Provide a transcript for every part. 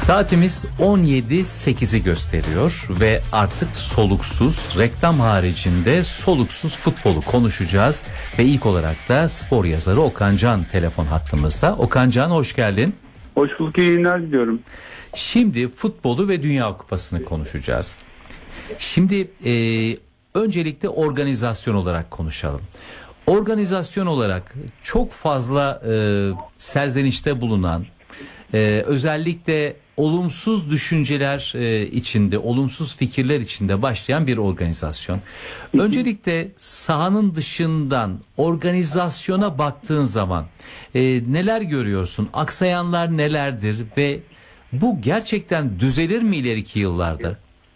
Saatimiz 17.08'i gösteriyor ve artık soluksuz, reklam haricinde soluksuz futbolu konuşacağız. Ve ilk olarak da spor yazarı Okan Can telefon hattımızda. Okan Can, hoş geldin. Hoş bulduk, iyi günler diliyorum. Şimdi futbolu ve Dünya Kupası'nı konuşacağız. Şimdi öncelikle organizasyon olarak konuşalım. Organizasyon olarak çok fazla serzenişte bulunan, özellikle olumsuz düşünceler içinde, olumsuz fikirler içinde başlayan bir organizasyon. Öncelikle sahanın dışından organizasyona baktığın zaman neler görüyorsun? Aksayanlar nelerdir ve bu gerçekten düzelir mi ileriki yıllarda?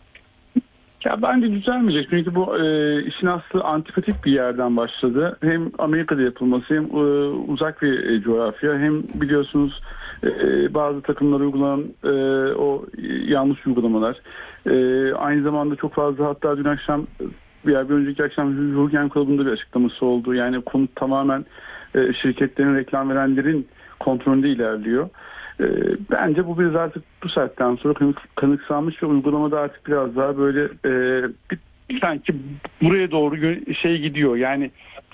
Ya bence düzelmeyecek çünkü bu işin aslı antipatik bir yerden başladı. Hem Amerika'da yapılması hem uzak bir coğrafya hem biliyorsunuz bazı takımlara uygulanan o yanlış uygulamalar. Aynı zamanda çok fazla, hatta dün akşam bir önceki akşam Jürgen Klopp'un bir açıklaması oldu. Yani konu tamamen şirketlerin, reklam verenlerin kontrolünde ilerliyor. Bence bu biraz artık bu saatten sonra kanıksanmış ve uygulamada artık biraz daha böyle sanki buraya doğru gidiyor. Yani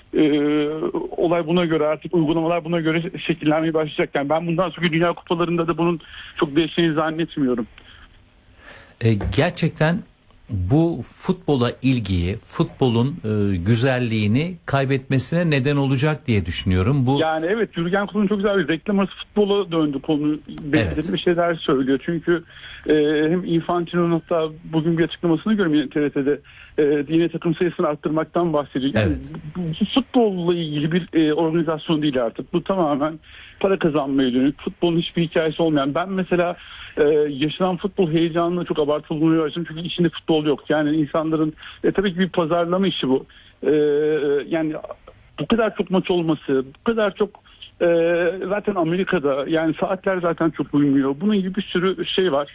olay buna göre, artık uygulamalar buna göre şekillenmeye başlayacak. Yani ben bundan sonra Dünya Kupalarında da bunun çok değişeceğini zannetmiyorum. Gerçekten bu futbola ilgiyi, futbolun güzelliğini kaybetmesine neden olacak diye düşünüyorum. Yani evet, Jürgen Klopp'un çok güzel bir reklam arası futbola döndü konu. Belirli bir şeyler söylüyor. Çünkü hem Infantino'nun hatta bugün bir açıklamasını görüyorum TRT'de yine takım sayısını arttırmaktan bahsediyor. Yani bu futbolla ilgili bir organizasyon değil artık. Bu tamamen para kazanmaya dönük, futbolun hiçbir hikayesi olmayan. Ben mesela yaşanan futbol heyecanına çok abartılı bulunuyorum çünkü içinde futbol yok. Yani insanların tabii ki bir pazarlama işi bu. Yani bu kadar çok maç olması, bu kadar çok zaten Amerika'da yani saatler zaten çok uymuyor. Bunun gibi bir sürü şey var.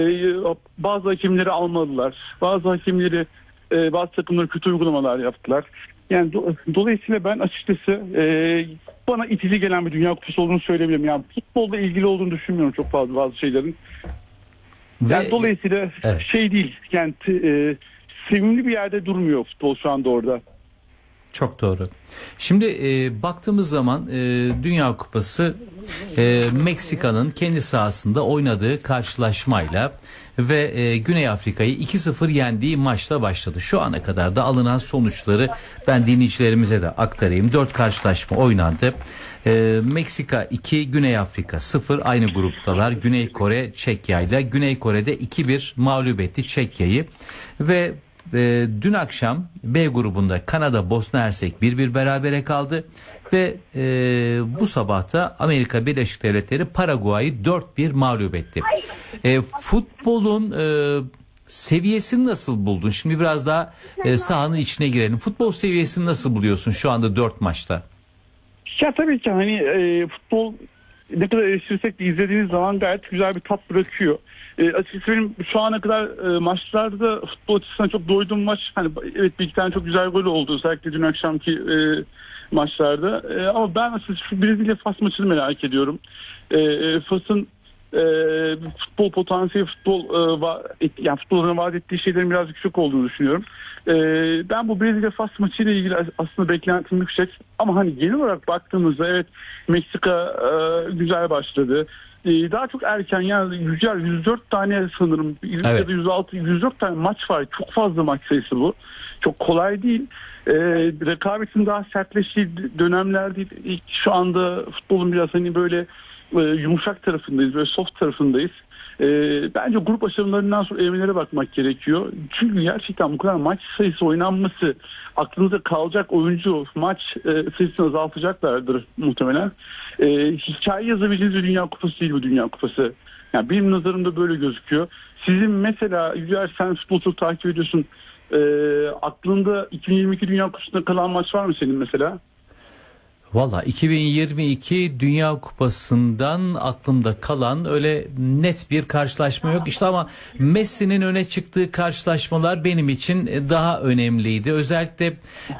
Bazı hakemleri almadılar. Bazı hakemleri, bazı takımları kötü uygulamalar yaptılar. Yani dolayısıyla ben açıkçası bana itici gelen bir Dünya Kupası olduğunu söyleyebilirim. Yani futbolla ilgili olduğunu düşünmüyorum çok fazla bazı şeylerin. Yani dolayısıyla şey değil. Yani sevimli bir yerde durmuyor futbol şu anda orada. Çok doğru. Şimdi baktığımız zaman Dünya Kupası Meksika'nın kendi sahasında oynadığı karşılaşmayla ve Güney Afrika'yı 2-0 yendiği maçla başladı. Şu ana kadar da alınan sonuçları ben dinleyicilerimize de aktarayım. 4 karşılaşma oynandı. Meksika 2, Güney Afrika 0, aynı gruptalar. Güney Kore Çekya ile Güney Kore'de 2-1 mağlup etti Çekya'yı ve dün akşam B grubunda Kanada Bosna Hersek 1-1 berabere kaldı ve bu sabahta Amerika Birleşik Devletleri Paraguay'ı 4-1 mağlup etti. Futbolun seviyesini nasıl buldun? Şimdi biraz daha sahanın içine girelim. Futbol seviyesini nasıl buluyorsun şu anda 4 maçta? Ya tabii ki hani futbol ne kadar eleştirirsek de izlediğiniz zaman gayet güzel bir tat bırakıyor. Açıkçası benim şu ana kadar maçlarda futbol açısından çok doyduğum maç, hani evet bir iki tane çok güzel gol oldu özellikle dün akşamki maçlarda. Ama ben açıkçası şu Brezilya-Fas maçını merak ediyorum. Fas'ın futbol potansiyeli, yani futbolun vaat ettiği şeylerin biraz yüksek olduğunu düşünüyorum. Ben bu Brezilya-Fas maçıyla ilgili aslında beklentim yüksek. Ama hani genel olarak baktığımızda evet Meksika güzel başladı. Daha çok erken, yani 104 tane sanırım ya da 104 tane maç var. Çok fazla maç sayısı bu. Çok kolay değil. Rekabetin daha sertleştiği dönemler değil. Şu anda futbolun biraz hani böyle yumuşak tarafındayız, böyle soft tarafındayız. Bence grup aşamalarından sonra evlere bakmak gerekiyor. Çünkü gerçekten bu kadar maç sayısı oynanması, aklınıza kalacak oyuncu maç sayısını azaltacaklardır muhtemelen. Hikaye yazabileceğiniz bir Dünya Kupası değil bu Dünya Kupası. Yani benim nazarımda böyle gözüküyor. Sizin mesela Yücel, sen futbol çok takip ediyorsun. Aklında 2022 Dünya Kupası'nda kalan maç var mı senin mesela? Valla 2022 Dünya Kupası'ndan aklımda kalan öyle net bir karşılaşma yok. İşte ama Messi'nin öne çıktığı karşılaşmalar benim için daha önemliydi. Özellikle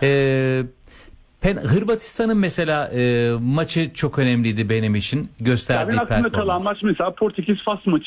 Hırvatistan'ın mesela maçı çok önemliydi benim için, gösterdiği yani aklımda performans. kalan maç mesela Portekiz-Fas maçı.